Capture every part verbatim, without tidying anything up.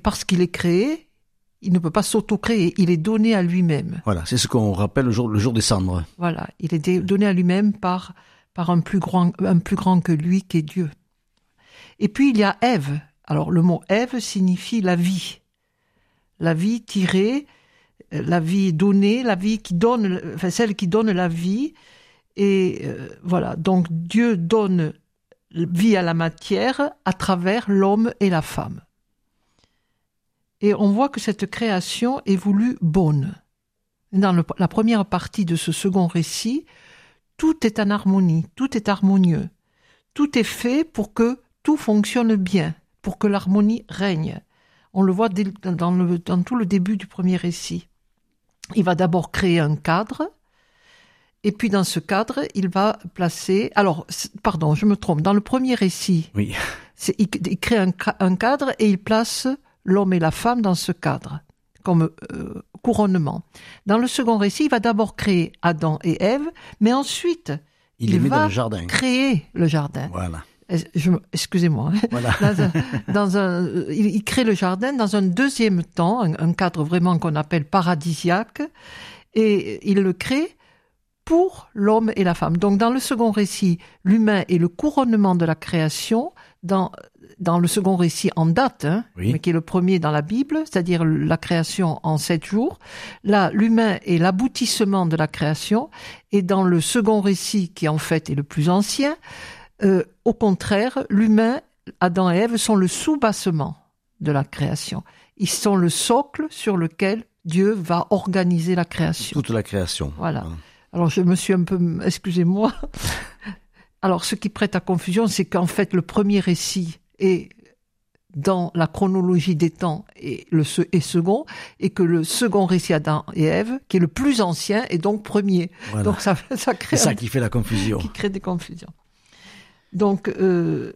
parce qu'il est créé, il ne peut pas s'auto-créer, il est donné à lui-même. Voilà, c'est ce qu'on rappelle le jour, le jour des cendres. Voilà, il est donné à lui-même par, par un, plus grand, un plus grand que lui, qui est Dieu. Et puis il y a Ève. Alors le mot Ève signifie la vie. La vie tirée, la vie donnée, la vie qui donne, enfin celle qui donne la vie. Et euh, voilà, donc Dieu donne vie à la matière à travers l'homme et la femme. Et on voit que cette création est voulue bonne. Dans le, la première partie de ce second récit, tout est en harmonie, tout est harmonieux. Tout est fait pour que tout fonctionne bien, pour que l'harmonie règne. On le voit dès, dans, le, dans tout le début du premier récit. Il va d'abord créer un cadre, et puis dans ce cadre, il va placer... Alors, pardon, je me trompe. Dans le premier récit, oui. c'est, il, il crée un, un cadre et il place l'homme et la femme dans ce cadre, comme euh, couronnement. Dans le second récit, il va d'abord créer Adam et Ève, mais ensuite, il, il les met va dans le jardin. créer le jardin. Voilà. Je, excusez-moi. Voilà. Dans un, dans un, il, il crée le jardin dans un deuxième temps, un, un cadre vraiment qu'on appelle paradisiaque, et il le crée pour l'homme et la femme. Donc dans le second récit, l'humain est le couronnement de la création. Dans, dans le second récit en date, hein, oui. mais qui est le premier dans la Bible, c'est-à-dire la création en sept jours. Là, l'humain est l'aboutissement de la création. Et dans le second récit, qui en fait est le plus ancien, euh, au contraire, l'humain, Adam et Ève, sont le soubassement de la création. Ils sont le socle sur lequel Dieu va organiser la création. Toute la création. Voilà. Voilà. Alors, je me suis un peu... Excusez-moi. Alors, ce qui prête à confusion, c'est qu'en fait, le premier récit est dans la chronologie des temps et le et second, et que le second récit Adam et Ève, qui est le plus ancien, est donc premier. Voilà. Donc, ça, ça crée... C'est ça un... qui fait la confusion. Qui crée des confusions. Donc, euh,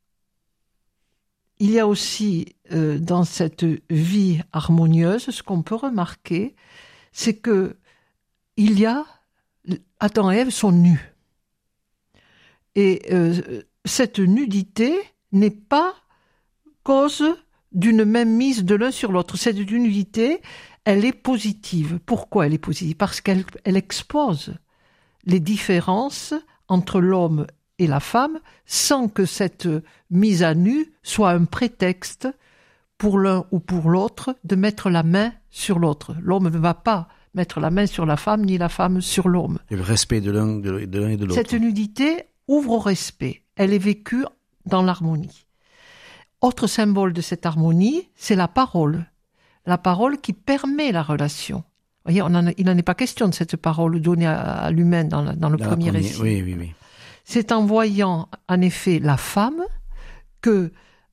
il y a aussi, euh, dans cette vie harmonieuse, ce qu'on peut remarquer, c'est que il y a... Adam et Ève sont nus. Et euh, cette nudité n'est pas cause d'une même mise de l'un sur l'autre. Cette nudité, elle est positive. Pourquoi elle est positive ? Parce qu'elle elle expose les différences entre l'homme et la femme sans que cette mise à nu soit un prétexte pour l'un ou pour l'autre de mettre la main sur l'autre. L'homme ne va pas mettre la main sur la femme, ni la femme sur l'homme. Et le respect de l'un, de, de l'un et de l'autre. Cette nudité ouvre au respect. Elle est vécue dans l'harmonie. Autre symbole de cette harmonie, c'est la parole. La parole qui permet la relation. Vous voyez, on en a, il n'en est pas question de cette parole donnée à, à l'humain dans, la, dans le dans premier premier, récit. Oui, oui, oui. C'est en voyant, en effet, la femme que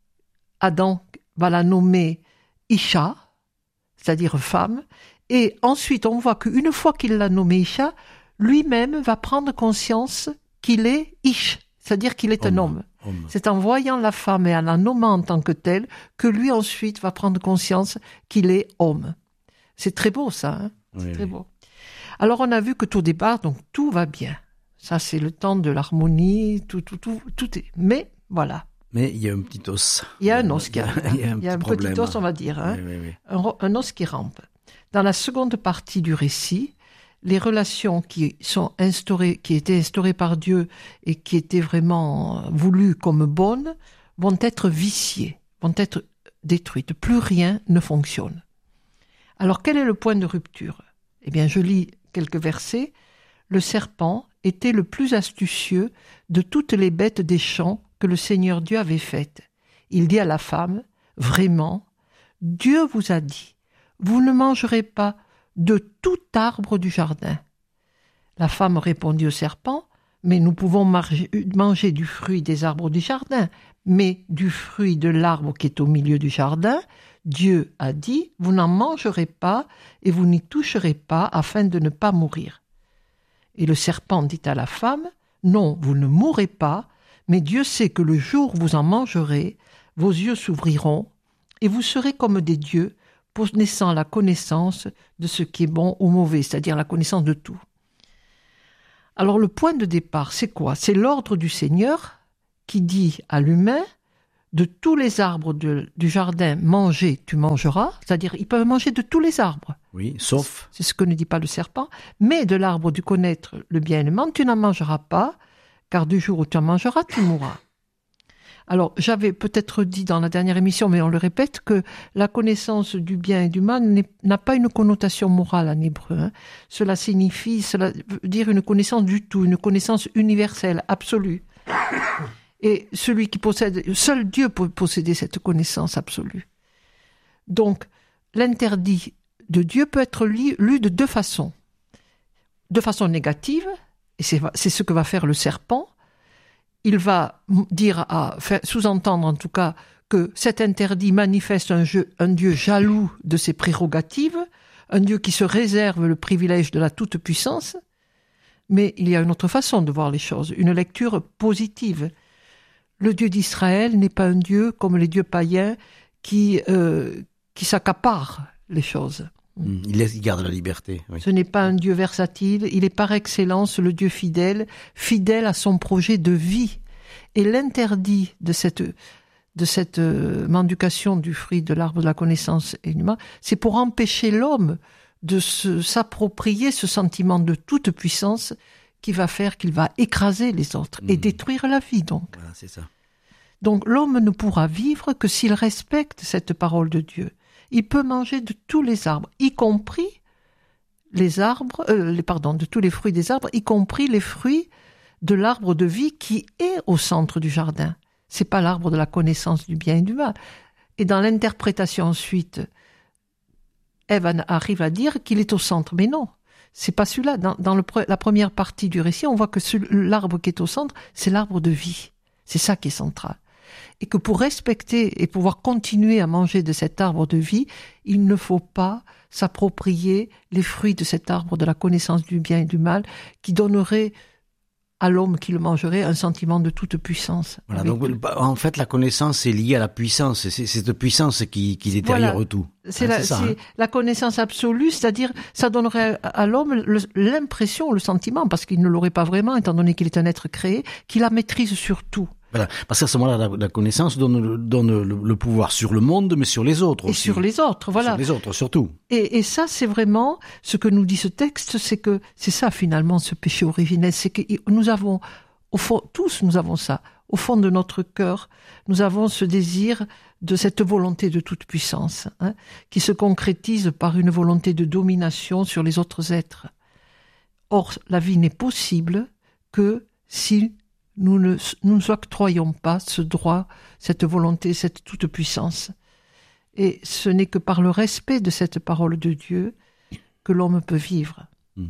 Adam va la nommer Isha, c'est-à-dire femme, et ensuite on voit qu'une fois qu'il l'a nommée Isha, lui-même va prendre conscience qu'il est Ish, c'est-à-dire qu'il est homme, un homme. homme. C'est en voyant la femme et en la nommant en tant que telle que lui ensuite va prendre conscience qu'il est homme. C'est très beau ça, hein oui, c'est très oui. beau. Alors on a vu que tout départ, donc tout va bien. Ça c'est le temps de l'harmonie, tout, tout, tout, tout est. Mais voilà. Mais il y a un petit os. Il y a un os qui arrive. Il y a un, Il y a un petit, petit problème. os, on va dire, hein. Oui, oui, oui. un, un os qui rampe. Dans la seconde partie du récit, les relations qui sont instaurées, qui étaient instaurées par Dieu et qui étaient vraiment voulues comme bonnes, vont être viciées, vont être détruites. Plus rien ne fonctionne. Alors, quel est le point de rupture ? Eh bien, je lis quelques versets. Le serpent était le plus astucieux de toutes les bêtes des champs que le Seigneur Dieu avait faites. Il dit à la femme, « Vraiment, Dieu vous a dit, vous ne mangerez pas de tout arbre du jardin. » La femme répondit au serpent, « Mais nous pouvons marger, manger du fruit des arbres du jardin, mais du fruit de l'arbre qui est au milieu du jardin, Dieu a dit, vous n'en mangerez pas et vous n'y toucherez pas afin de ne pas mourir. » Et le serpent dit à la femme, « Non, vous ne mourrez pas, mais Dieu sait que le jour où vous en mangerez, vos yeux s'ouvriront et vous serez comme des dieux, connaissant la connaissance de ce qui est bon ou mauvais, c'est-à-dire la connaissance de tout. » Alors le point de départ, c'est quoi ? C'est l'ordre du Seigneur qui dit à l'humain de tous les arbres de, du jardin, manger, tu mangeras. C'est-à-dire, ils peuvent manger de tous les arbres. Oui, sauf. C'est ce que ne dit pas le serpent. Mais de l'arbre du connaître le bien et le mal, tu n'en mangeras pas, car du jour où tu en mangeras, tu mourras. Alors, j'avais peut-être dit dans la dernière émission, mais on le répète, que la connaissance du bien et du mal n'a pas une connotation morale en hébreu. Hein. Cela signifie, cela veut dire une connaissance du tout, une connaissance universelle, absolue. Et celui qui possède, seul Dieu peut posséder cette connaissance absolue. Donc, l'interdit de Dieu peut être lu, lu de deux façons. De façon négative, et c'est, c'est ce que va faire le serpent. Il va dire, à, sous-entendre en tout cas, que cet interdit manifeste un, jeu, un Dieu jaloux de ses prérogatives, un Dieu qui se réserve le privilège de la toute-puissance. Mais il y a une autre façon de voir les choses, une lecture positive. Le Dieu d'Israël n'est pas un Dieu comme les dieux païens qui, euh, qui s'accaparent les choses. Il, laisse, il garde la liberté. Oui. Ce n'est pas un Dieu versatile, il est par excellence le Dieu fidèle, fidèle à son projet de vie. Et l'interdit de cette, de cette euh, mendication du fruit de l'arbre de la connaissance et du mal, c'est pour empêcher l'homme de se, s'approprier ce sentiment de toute puissance qui va faire qu'il va écraser les autres et mmh. détruire la vie, donc. Voilà, c'est ça. Donc l'homme ne pourra vivre que s'il respecte cette parole de Dieu. Il peut manger de tous les arbres, y compris les arbres, euh, les, pardon, de tous les fruits des arbres, y compris les fruits de l'arbre de vie qui est au centre du jardin. C'est pas l'arbre de la connaissance du bien et du mal. Et dans l'interprétation ensuite, Ève arrive à dire qu'il est au centre, mais non, c'est pas celui-là. Dans, dans le, la première partie du récit, on voit que ce, l'arbre qui est au centre, c'est l'arbre de vie. C'est ça qui est central. Et que pour respecter et pouvoir continuer à manger de cet arbre de vie, il ne faut pas s'approprier les fruits de cet arbre de la connaissance du bien et du mal qui donnerait à l'homme qui le mangerait un sentiment de toute puissance. Voilà, donc, en fait, la connaissance est liée à la puissance. C'est cette puissance qui, qui détériore voilà. tout. C'est, hein, la, c'est, ça, c'est hein. la connaissance absolue, c'est-à-dire ça donnerait à l'homme le, l'impression, le sentiment, parce qu'il ne l'aurait pas vraiment, étant donné qu'il est un être créé, qu'il a maîtrise sur tout. Voilà, parce qu'à ce moment-là, la, la connaissance donne, donne le, le pouvoir sur le monde, mais sur les autres et aussi. Et sur les autres, voilà. Sur les autres, surtout. Et, et ça, c'est vraiment ce que nous dit ce texte, c'est que c'est ça finalement, ce péché originel, c'est que nous avons, au fond, tous nous avons ça, au fond de notre cœur, nous avons ce désir de cette volonté de toute puissance, hein, qui se concrétise par une volonté de domination sur les autres êtres. Or, la vie n'est possible que si nous ne nous octroyons pas ce droit, cette volonté, cette toute-puissance. Et ce n'est que par le respect de cette parole de Dieu que l'homme peut vivre. Mm.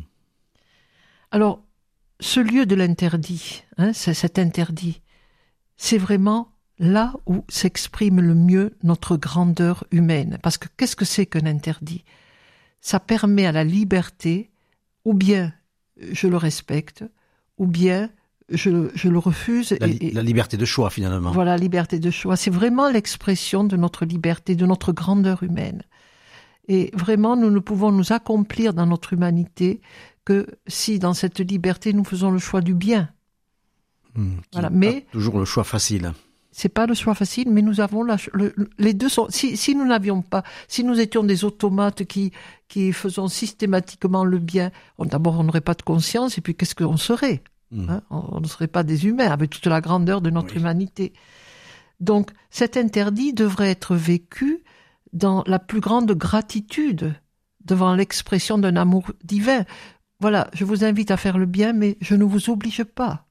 Alors, ce lieu de l'interdit, hein, c'est cet interdit, c'est vraiment là où s'exprime le mieux notre grandeur humaine. Parce que qu'est-ce que c'est qu'un interdit ? Ça permet à la liberté, ou bien je le respecte, ou bien Je, je le refuse. La, et, et, la liberté de choix, finalement. Voilà, liberté de choix. C'est vraiment l'expression de notre liberté, de notre grandeur humaine. Et vraiment, nous ne pouvons nous accomplir dans notre humanité que si, dans cette liberté, nous faisons le choix du bien. Mmh, voilà, mais toujours le choix facile. C'est pas le choix facile, mais nous avons la, le, les deux sont. Si, si nous n'avions pas, si nous étions des automates qui qui faisons systématiquement le bien, on, d'abord on n'aurait pas de conscience, et puis qu'est-ce qu'on serait? Hein, on ne serait pas des humains avec toute la grandeur de notre oui. humanité. Donc cet interdit devrait être vécu dans la plus grande gratitude devant l'expression d'un amour divin. Voilà, je vous invite à faire le bien, mais je ne vous oblige pas.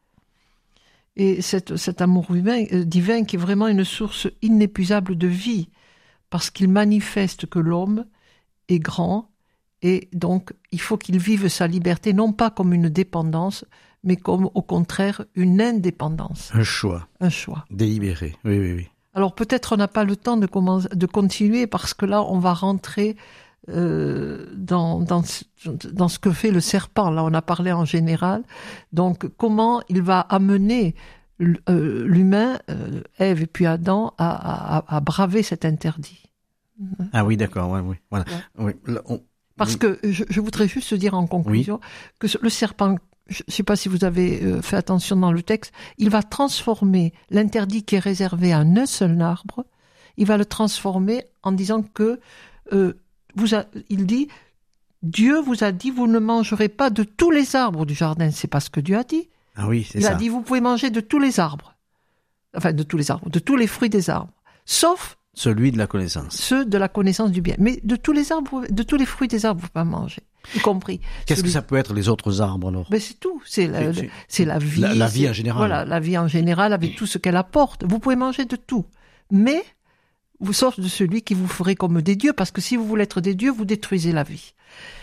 Et cet, cet amour humain, euh, divin qui est vraiment une source inépuisable de vie, parce qu'il manifeste que l'homme est grand, et donc il faut qu'il vive sa liberté, non pas comme une dépendance, mais comme, au contraire, une indépendance. Un choix. Un choix. Délibéré, oui, oui, oui. Alors peut-être on n'a pas le temps de, commencer, de continuer, parce que là, on va rentrer euh, dans, dans, dans ce que fait le serpent. Là, on a parlé en général. Donc, comment il va amener l'humain, euh, Ève et puis Adam, à, à, à braver cet interdit. Ah oui, d'accord, ouais, oui. Voilà. Ouais. Oui, là, on... Parce oui. que je, je voudrais juste dire en conclusion oui. que le serpent je ne sais pas si vous avez euh, fait attention dans le texte, il va transformer l'interdit qui est réservé à un seul arbre, il va le transformer en disant que, euh, vous a, il dit, Dieu vous a dit, vous ne mangerez pas de tous les arbres du jardin. C'est pas ce que Dieu a dit. Ah oui, c'est il ça. Il a dit, vous pouvez manger de tous les arbres. Enfin, de tous les arbres, de tous les fruits des arbres. Sauf celui de la connaissance. Ceux de la connaissance du bien. Mais de tous les arbres, de tous les fruits des arbres, vous ne pouvez pas manger. Y compris. Qu'est-ce celui... que ça peut être les autres arbres alors? Ben c'est tout. C'est la, c'est, c'est la vie. La, la vie en général. Voilà, la vie en général avec tout ce qu'elle apporte. Vous pouvez manger de tout. Mais, vous sauf de celui qui vous ferait comme des dieux, parce que si vous voulez être des dieux, vous détruisez la vie.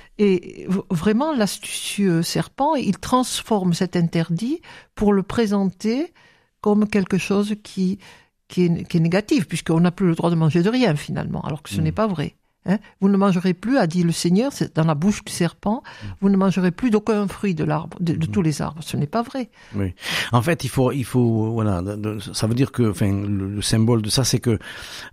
Et vraiment, l'astucieux serpent, il transforme cet interdit pour le présenter comme quelque chose qui, qui, est, qui est négatif, puisqu'on n'a plus le droit de manger de rien, finalement, alors que ce mmh. n'est pas vrai. Hein, vous ne mangerez plus, a dit le Seigneur, c'est dans la bouche du serpent, vous ne mangerez plus d'aucun fruit de l'arbre, de, de mmh. tous les arbres. Ce n'est pas vrai. Oui. En fait, il faut, il faut, voilà, ça veut dire que, enfin, le, le symbole de ça, c'est que,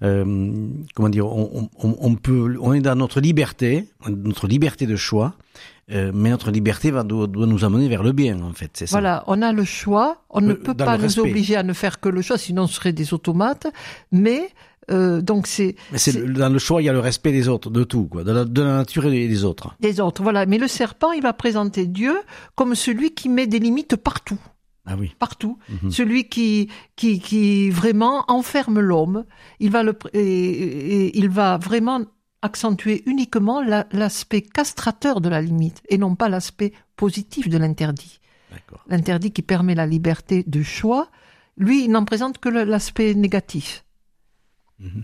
euh, comment dire, on, on, on peut, on est dans notre liberté, notre liberté de choix. Euh, mais notre liberté va, doit, doit nous amener vers le bien, en fait, c'est ça. Voilà, on a le choix, on ne peut pas nous obliger à ne faire que le choix, sinon on serait des automates, mais euh, donc c'est... Mais c'est, c'est... dans le choix, il y a le respect des autres, de tout, quoi, de la, de la nature et des autres. Des autres, voilà. Mais le serpent, il va présenter Dieu comme celui qui met des limites partout. Ah oui. Partout. Mm-hmm. Celui qui, qui, qui vraiment enferme l'homme. Il va le, et, et, il va vraiment accentuer uniquement la, l'aspect castrateur de la limite et non pas l'aspect positif de l'interdit. D'accord. L'interdit qui permet la liberté de choix, lui, il n'en présente que le, l'aspect négatif. Mmh.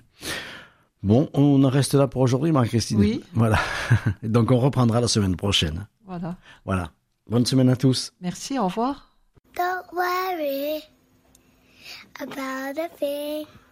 Bon, on en reste là pour aujourd'hui, Marie-Christine. Oui. Voilà. Donc on reprendra la semaine prochaine. Voilà. Voilà. Bonne semaine à tous. Merci, au revoir. Don't worry about a thing.